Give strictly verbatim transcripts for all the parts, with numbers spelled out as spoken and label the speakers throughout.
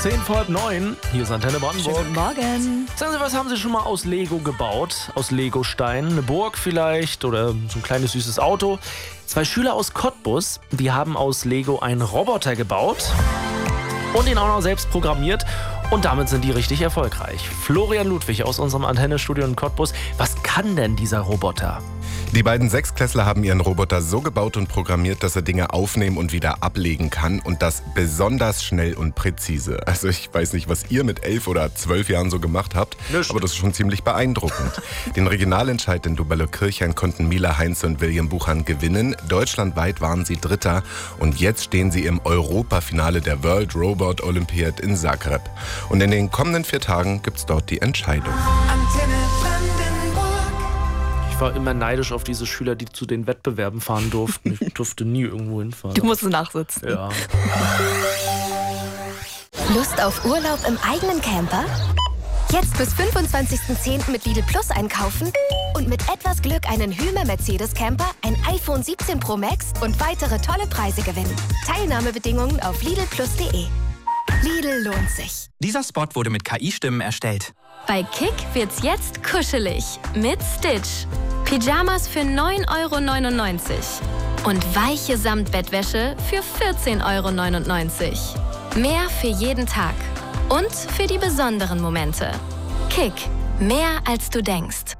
Speaker 1: zehn vor halb neun. Hier ist Antenne Brandenburg.
Speaker 2: Guten Morgen.
Speaker 1: Sagen Sie, was haben Sie schon mal aus Lego gebaut? Aus Legosteinen? Eine Burg vielleicht oder so ein kleines süßes Auto? Zwei Schüler aus Cottbus, die haben aus Lego einen Roboter gebaut und ihn auch noch selbst programmiert. Und damit sind die richtig erfolgreich. Florian Ludwig aus unserem Antenne-Studio in Cottbus. Was kann denn dieser Roboter?
Speaker 3: Die beiden Sechsklässler haben ihren Roboter so gebaut und programmiert, dass er Dinge aufnehmen und wieder ablegen kann. Und das besonders schnell und präzise. Also ich weiß nicht, was ihr mit elf oder zwölf Jahren so gemacht habt,
Speaker 1: Nicht.
Speaker 3: aber das ist schon ziemlich beeindruckend. Den Regionalentscheid in Dubalo-Kirchhain konnten Mila Heinze und William Buchan gewinnen. Deutschlandweit waren sie Dritter und jetzt stehen sie im Europafinale der World Robot Olympiad in Zagreb. Und in den kommenden vier Tagen gibt's dort die Entscheidung.
Speaker 4: Antenne Brandenburg.
Speaker 1: Ich war immer neidisch auf diese Schüler, die zu den Wettbewerben fahren durften. Ich durfte nie irgendwo hinfahren.
Speaker 2: Du musst nachsitzen.
Speaker 1: Ja.
Speaker 5: Lust auf Urlaub im eigenen Camper? Jetzt bis fünfundzwanzigsten zehnten mit Lidl Plus einkaufen und mit etwas Glück einen Hymer Mercedes Camper, ein iPhone siebzehn Pro Max und weitere tolle Preise gewinnen. Teilnahmebedingungen auf lidl plus punkt de. Lidl lohnt sich.
Speaker 6: Dieser Spot wurde mit K I-Stimmen erstellt.
Speaker 7: Bei Kick wird's jetzt kuschelig mit Stitch. Pyjamas für neun Euro neunundneunzig und weiche Samtbettwäsche für vierzehn Euro neunundneunzig. Mehr für jeden Tag und für die besonderen Momente. Kick, mehr als du denkst.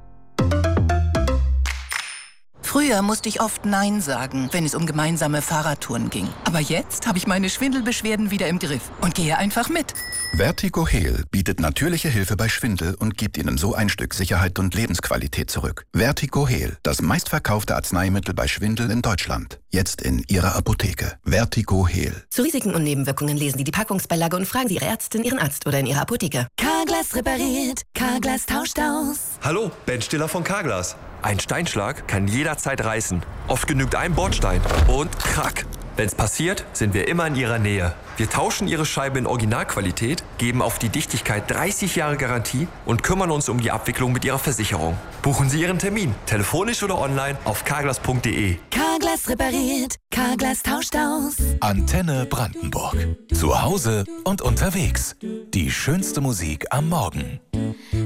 Speaker 8: Früher musste ich oft Nein sagen, wenn es um gemeinsame Fahrradtouren ging. Aber jetzt habe ich meine Schwindelbeschwerden wieder im Griff und gehe einfach mit.
Speaker 9: Vertigo Heal bietet natürliche Hilfe bei Schwindel und gibt Ihnen so ein Stück Sicherheit und Lebensqualität zurück. Vertigo Heal, das meistverkaufte Arzneimittel bei Schwindel in Deutschland. Jetzt in Ihrer Apotheke. Vertigo Heal.
Speaker 10: Zu Risiken und Nebenwirkungen lesen Sie die Packungsbeilage und fragen Sie Ihre Ärztin, Ihren Arzt oder in Ihrer Apotheke.
Speaker 4: Carglass repariert, Carglass tauscht aus.
Speaker 11: Hallo, Ben Stiller von Carglass. Ein Steinschlag kann jederzeit reißen. Oft genügt ein Bordstein und krack. Wenn's passiert, sind wir immer in Ihrer Nähe. Wir tauschen Ihre Scheibe in Originalqualität, geben auf die Dichtigkeit dreißig Jahre Garantie und kümmern uns um die Abwicklung mit Ihrer Versicherung. Buchen Sie Ihren Termin, telefonisch oder online auf carglass punkt de.
Speaker 4: Carglass repariert, Carglass tauscht aus.
Speaker 12: Antenne Brandenburg. Zu Hause und unterwegs. Die schönste Musik am Morgen.